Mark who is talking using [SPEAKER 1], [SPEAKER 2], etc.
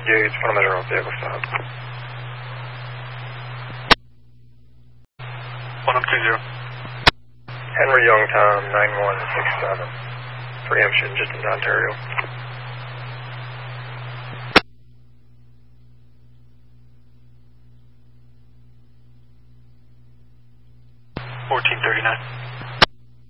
[SPEAKER 1] Yeah, it's one of the vehicle stop.
[SPEAKER 2] 1020.
[SPEAKER 1] Henry Youngtown, 9167. Preemption, just in Ontario.
[SPEAKER 2] $14.39.